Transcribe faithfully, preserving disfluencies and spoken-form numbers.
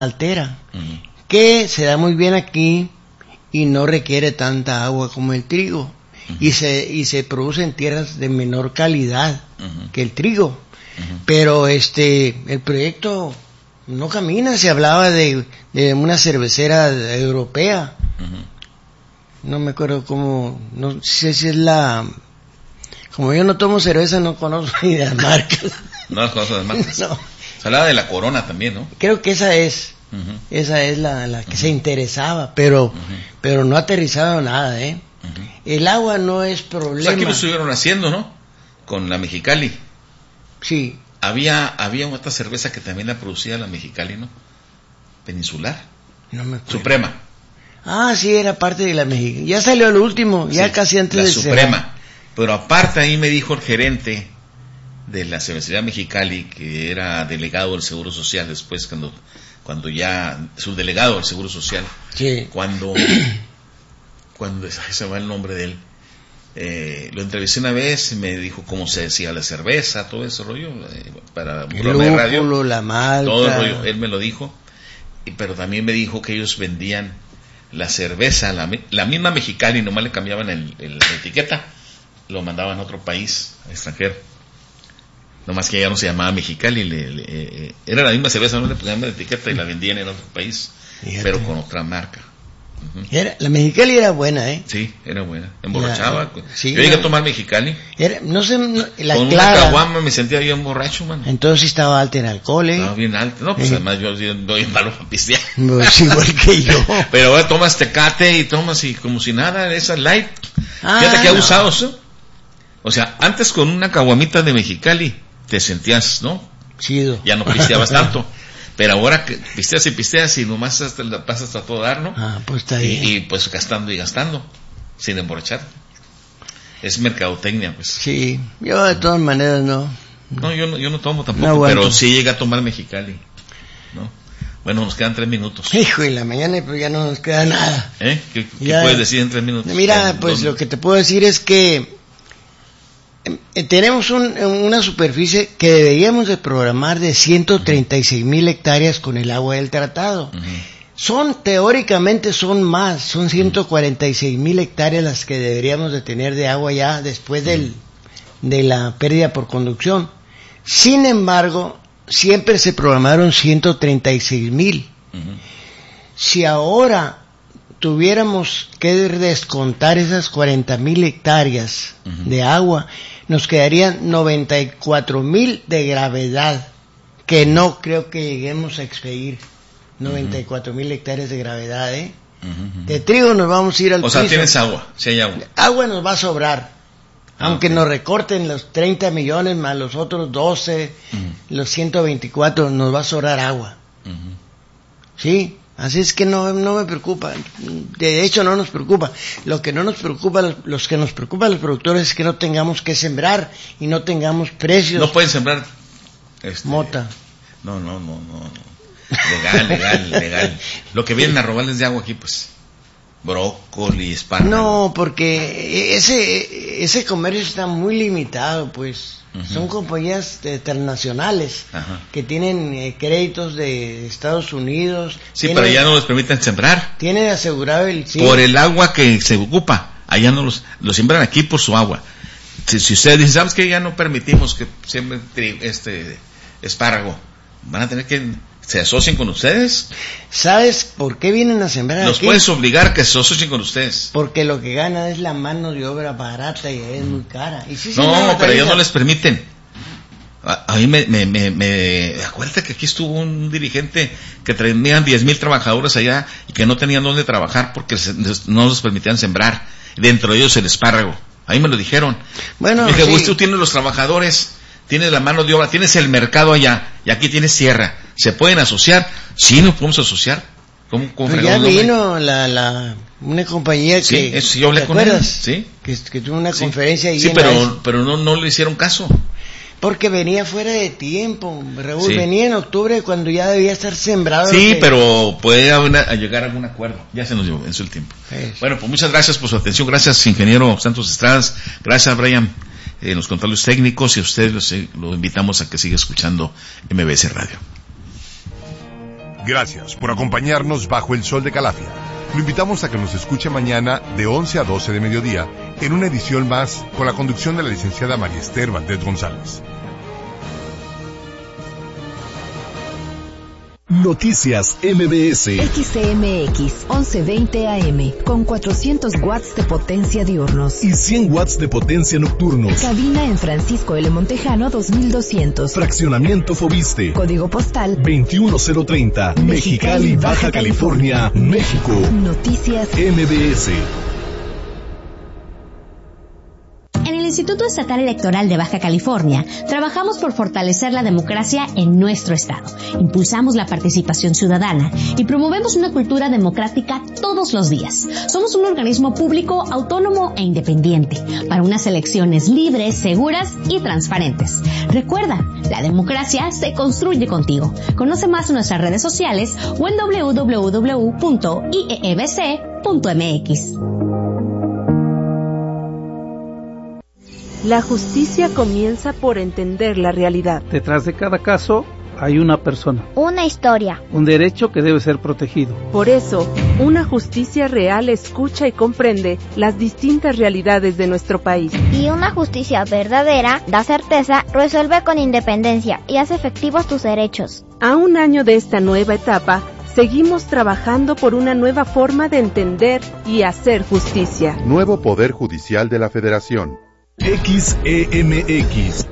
altera, uh-huh. que se da muy bien aquí y no requiere tanta agua como el trigo, uh-huh. y se y se produce en tierras de menor calidad uh-huh. que el trigo, uh-huh. pero este el proyecto no camina. Se hablaba de, de una cervecera europea, uh-huh. no me acuerdo cómo, no sé si es la, como yo no tomo cerveza no conozco ni las marcas. No las conozco las marcas. No. Se hablaba de la Corona también, ¿no? Creo que esa es, uh-huh. esa es la, la que uh-huh. se interesaba, pero, uh-huh. pero no ha aterrizado nada, ¿eh? Uh-huh. El agua no es problema. Pues aquí lo estuvieron haciendo, ¿no? Con la Mexicali. Sí. Había, había otra cerveza que también la producía la Mexicali, ¿no? Peninsular. No me acuerdo. Suprema. Ah, sí, era parte de la Mexicali. Ya salió el último, ya sí, casi antes la de Suprema. cerrar. Pero aparte ahí me dijo el gerente de la cervecería Mexicali, que era delegado del Seguro Social después, cuando cuando ya, subdelegado del Seguro Social, sí. cuando, cuando, se me va el nombre de él, eh, lo entrevisté una vez, me dijo cómo se decía la cerveza, todo ese rollo, eh, para el lúpulo, de radio, la malta, todo el rollo, él me lo dijo, y, pero también me dijo que ellos vendían la cerveza, la, la misma Mexicali, nomás le cambiaban el, el, la etiqueta, lo mandaban a otro país, extranjero. Nomás que ya no se llamaba Mexicali, le, le, eh, era la misma cerveza, no le ponían la etiqueta y la vendían en otro país, fíjate, pero con otra marca. Uh-huh. Era, la Mexicali era buena, ¿eh? Sí, era buena. Emborrachaba. La, sí, yo llegué no, a tomar Mexicali. Era, no sé, no, la con clara, una caguama me sentía bien borracho, man. Entonces estaba alta en alcohol, ¿eh? Estaba bien alta. No, pues eh. además yo doy malo para pistear. Pues igual que yo. Pero ahora tomas Tecate y tomas y como si nada, esa light. Ah, fíjate que no. abusados, ¿eh? O sea, antes con una caguamita de Mexicali te sentías, ¿no? Chido. Ya no pisteabas tanto. Pero ahora que pisteas y pisteas y nomás hasta la pasas a todo dar, ¿no? Ah, pues está y, bien. y pues gastando y gastando, sin emborrachar. Es mercadotecnia, pues. Sí, yo de todas maneras no. No, yo no, yo no tomo tampoco, no pero sí llegué a tomar Mexicali, ¿no? Bueno, nos quedan tres minutos. Hijo, y la mañana pues ya no nos queda nada. ¿Eh? ¿Qué, qué ya, puedes decir en tres minutos? Mira, pues ¿dónde? Lo que te puedo decir es que eh, tenemos un, una superficie que deberíamos de programar de ciento treinta y seis mil hectáreas con el agua del tratado. Uh-huh. Son, teóricamente son más, son ciento cuarenta y seis mil hectáreas las que deberíamos de tener de agua ya después del, de la pérdida por conducción. Sin embargo, siempre se programaron ciento treinta y seis mil. Uh-huh. Si ahora tuviéramos que descontar esas cuarenta mil hectáreas uh-huh. de agua, nos quedarían noventa y cuatro mil de gravedad, que no creo que lleguemos a expedir. noventa y cuatro mil uh-huh. hectáreas de gravedad, ¿eh? Uh-huh. De trigo nos vamos a ir al piso. O sea, tienes agua, si hay agua. Agua nos va a sobrar. Ah, aunque okay. nos recorten los treinta millones más los otros doce, uh-huh. los ciento veinticuatro, nos va a sobrar agua. Uh-huh. ¿Sí? Así es que no, no me preocupa. De hecho, no nos preocupa. Lo que no nos preocupa, los, los que nos preocupa a los productores es que no tengamos que sembrar y no tengamos precios. No pueden sembrar este, mota. No, no, no, no. Legal, legal, legal. Lo que vienen a robarles de agua aquí, pues, brócoli, espárrago. No, porque ese ese comercio está muy limitado, pues. Uh-huh. Son compañías internacionales uh-huh. que tienen eh, créditos de Estados Unidos. Sí, tienen, pero ya no les permiten sembrar. Tienen asegurado el... Sí. Por el agua que se ocupa. Allá no los, los siembran aquí por su agua. Si, si ustedes dicen, ¿sabes qué? Ya no permitimos que siembren este espárrago. Van a tener que... ¿Se asocien con ustedes? ¿Sabes por qué vienen a sembrar Los aquí? puedes obligar a que se asocien con ustedes. Porque lo que gana es la mano de obra barata y es muy cara. ¿Y sí, no, pero ellos no les permiten. A, a mí me, me, me, me... Acuérdate que aquí estuvo un dirigente que tenían diez mil trabajadores allá y que no tenían dónde trabajar porque se, no les permitían sembrar. Dentro de ellos el espárrago. A mí me lo dijeron. Bueno, dije, sí. Pues tú tienes los trabajadores, tienes la mano de obra, tienes el mercado allá y aquí tienes tierra. ¿Se pueden asociar? Sí, nos podemos asociar. ¿Cómo, cómo pues ya vino la, la, una compañía que... Sí, eso yo hablé ¿te con acuerdas? él. Sí. Que, que tuvo una sí. conferencia ahí. Sí, pero, pero no, no le hicieron caso. Porque venía fuera de tiempo, Raúl. Sí. Venía en octubre cuando ya debía estar sembrado. Sí, que... pero puede haber una, a llegar a algún acuerdo. Ya se nos llevó en su tiempo. Es. Bueno, pues muchas gracias por su atención. Gracias, ingeniero Santos Estradas. Gracias, Brian. En los controles técnicos y a ustedes los, lo invitamos a que siga escuchando M B S Radio. Gracias por acompañarnos bajo el sol de Calafia. Lo invitamos a que nos escuche mañana de once a doce de mediodía en una edición más con la conducción de la licenciada María Esther Valdés González. Noticias M B S. X C M X once veinte A M con cuatrocientos watts de potencia diurnos y cien watts de potencia nocturnos. Cabina en Francisco L. Montejano dos mil doscientos. Fraccionamiento Fobiste. Código postal veintiuno cero treinta. Mexicali, Baja California, México. Noticias M B S. En el Instituto Estatal Electoral de Baja California, trabajamos por fortalecer la democracia en nuestro estado. Impulsamos la participación ciudadana y promovemos una cultura democrática todos los días. Somos un organismo público, autónomo e independiente para unas elecciones libres, seguras y transparentes. Recuerda, la democracia se construye contigo. Conoce más en nuestras redes sociales o en doble u doble u doble u punto i e e b c punto m x. La justicia comienza por entender la realidad. Detrás de cada caso hay una persona. Una historia. Un derecho que debe ser protegido. Por eso, una justicia real escucha y comprende las distintas realidades de nuestro país. Y una justicia verdadera da certeza, resuelve con independencia y hace efectivos tus derechos. A un año de esta nueva etapa, seguimos trabajando por una nueva forma de entender y hacer justicia. Nuevo Poder Judicial de la Federación. X E M X